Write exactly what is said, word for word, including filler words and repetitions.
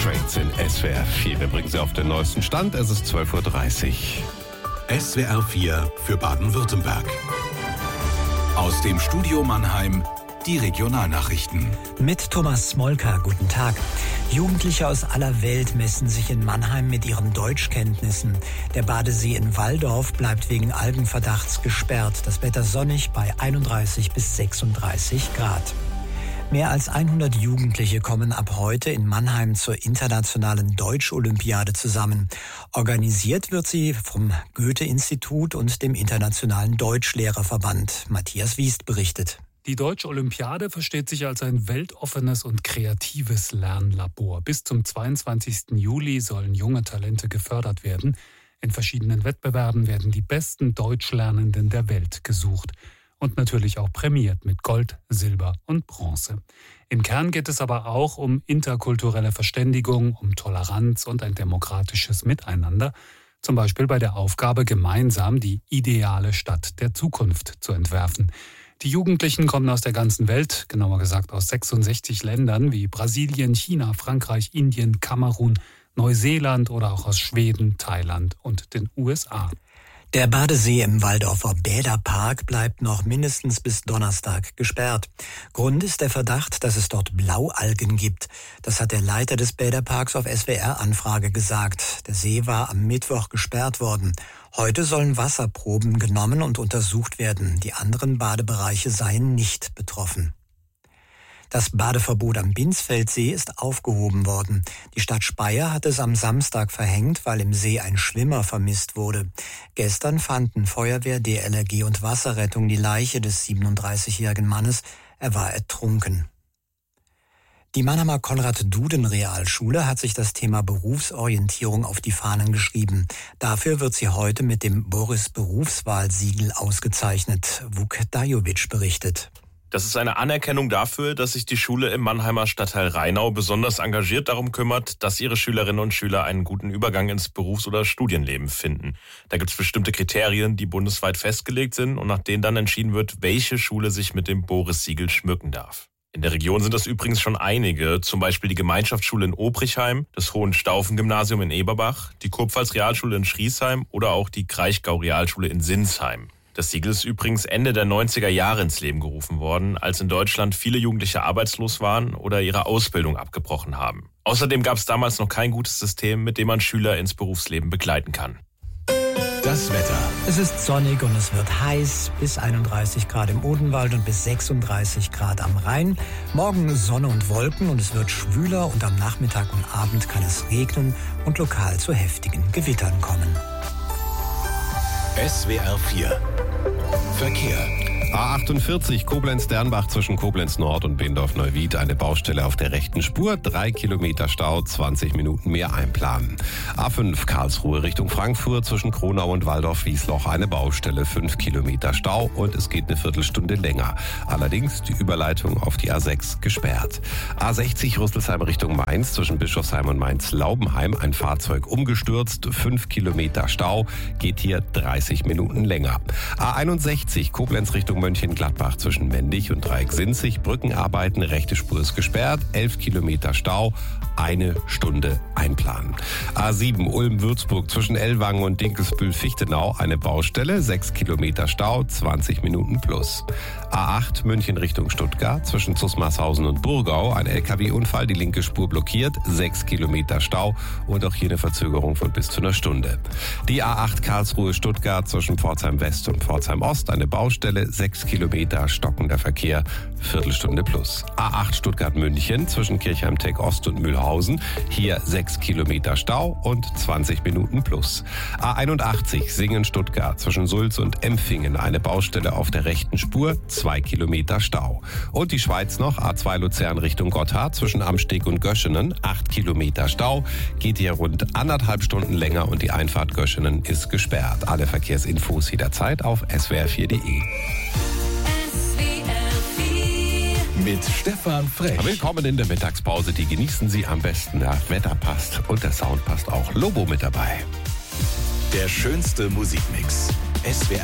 Straits in S W R vier. Wir bringen Sie auf den neuesten Stand. Es ist zwölf Uhr dreißig. S W R vier für Baden-Württemberg. Aus dem Studio Mannheim die Regionalnachrichten. Mit Thomas Smolka, guten Tag. Jugendliche aus aller Welt messen sich in Mannheim mit ihren Deutschkenntnissen. Der Badesee in Walldorf bleibt wegen Algenverdachts gesperrt. Das Wetter sonnig bei einunddreißig bis sechsunddreißig Grad. Mehr als hundert Jugendliche kommen ab heute in Mannheim zur internationalen Deutsch-Olympiade zusammen. Organisiert wird sie vom Goethe-Institut und dem Internationalen Deutschlehrerverband. Matthias Wiest berichtet. Die Deutsch-Olympiade versteht sich als ein weltoffenes und kreatives Lernlabor. Bis zum zweiundzwanzigsten Juli sollen junge Talente gefördert werden. In verschiedenen Wettbewerben werden die besten Deutschlernenden der Welt gesucht. Und natürlich auch prämiert mit Gold, Silber und Bronze. Im Kern geht es aber auch um interkulturelle Verständigung, um Toleranz und ein demokratisches Miteinander. Zum Beispiel bei der Aufgabe, gemeinsam die ideale Stadt der Zukunft zu entwerfen. Die Jugendlichen kommen aus der ganzen Welt, genauer gesagt aus sechsundsechzig Ländern wie Brasilien, China, Frankreich, Indien, Kamerun, Neuseeland oder auch aus Schweden, Thailand und den U S A. Der Badesee im Walldorfer Bäderpark bleibt noch mindestens bis Donnerstag gesperrt. Grund ist der Verdacht, dass es dort Blaualgen gibt. Das hat der Leiter des Bäderparks auf S W R-Anfrage gesagt. Der See war am Mittwoch gesperrt worden. Heute sollen Wasserproben genommen und untersucht werden. Die anderen Badebereiche seien nicht betroffen. Das Badeverbot am Binsfeldsee ist aufgehoben worden. Die Stadt Speyer hat es am Samstag verhängt, weil im See ein Schwimmer vermisst wurde. Gestern fanden Feuerwehr, D L R G und Wasserrettung die Leiche des siebenunddreißigjährigen Mannes. Er war ertrunken. Die Mannheimer Konrad-Duden-Realschule hat sich das Thema Berufsorientierung auf die Fahnen geschrieben. Dafür wird sie heute mit dem Boris-Berufswahlsiegel ausgezeichnet. Vuk Dajovic berichtet. Das ist eine Anerkennung dafür, dass sich die Schule im Mannheimer Stadtteil Rheinau besonders engagiert darum kümmert, dass ihre Schülerinnen und Schüler einen guten Übergang ins Berufs- oder Studienleben finden. Da gibt es bestimmte Kriterien, die bundesweit festgelegt sind und nach denen dann entschieden wird, welche Schule sich mit dem Boris-Siegel schmücken darf. In der Region sind das übrigens schon einige, zum Beispiel die Gemeinschaftsschule in Obrichheim, das Hohenstaufen-Gymnasium in Eberbach, die Kurpfalz-Realschule in Schriesheim oder auch die Kraichgau-Realschule in Sinsheim. Das Siegel ist übrigens Ende der neunziger Jahre ins Leben gerufen worden, als in Deutschland viele Jugendliche arbeitslos waren oder ihre Ausbildung abgebrochen haben. Außerdem gab es damals noch kein gutes System, mit dem man Schüler ins Berufsleben begleiten kann. Das Wetter. Es ist sonnig und es wird heiß, bis einunddreißig Grad im Odenwald und bis sechsunddreißig Grad am Rhein. Morgen Sonne und Wolken und es wird schwüler und am Nachmittag und Abend kann es regnen und lokal zu heftigen Gewittern kommen. S W R vier Verkehr. A achtundvierzig Koblenz-Dernbach zwischen Koblenz Nord und Bindorf-Neuwied. Eine Baustelle auf der rechten Spur. Drei Kilometer Stau, zwanzig Minuten mehr einplanen. A fünf Karlsruhe Richtung Frankfurt zwischen Kronau und Walldorf-Wiesloch. Eine Baustelle, fünf Kilometer Stau und es geht eine Viertelstunde länger. Allerdings die Überleitung auf die A sechs gesperrt. A sechzig Rüsselsheim Richtung Mainz zwischen Bischofsheim und Mainz-Laubenheim. Ein Fahrzeug umgestürzt, fünf Kilometer Stau, geht hier dreißig Minuten länger. A einundsechzig Koblenz Richtung Mönchengladbach zwischen Mendig und Dreieck-Sinzig. Brückenarbeiten, rechte Spur ist gesperrt, elf Kilometer Stau, eine Stunde einplanen. A sieben Ulm-Würzburg zwischen Ellwangen und Dinkelsbühl-Fichtenau. Eine Baustelle, sechs Kilometer Stau, zwanzig Minuten plus. A acht München Richtung Stuttgart zwischen Zusmarshausen und Burgau. Ein L K W-Unfall, die linke Spur blockiert, sechs Kilometer Stau und auch hier eine Verzögerung von bis zu einer Stunde. Die A acht Karlsruhe-Stuttgart zwischen Pforzheim West und Pforzheim Ost. Eine Baustelle, sechs Kilometer stockender Verkehr, Viertelstunde plus. A acht Stuttgart-München zwischen Kirchheim-Tech Ost und Mühlhausen. Hier sechs Kilometer Stau und zwanzig Minuten plus. A einundachtzig Singen-Stuttgart zwischen Sulz und Empfingen. Eine Baustelle auf der rechten Spur, zwei Kilometer Stau. Und die Schweiz noch, A zwei Luzern Richtung Gotthard zwischen Amsteg und Göschenen, acht Kilometer Stau. Geht hier rund anderthalb Stunden länger und die Einfahrt Göschenen ist gesperrt. Alle Verkehrsinfos jederzeit auf s w r vier punkt d e. Mit Stefan Frech. Willkommen in der Mittagspause. Die genießen Sie am besten. Das Wetter passt und der Sound passt auch. Lobo mit dabei. Der schönste Musikmix. S W R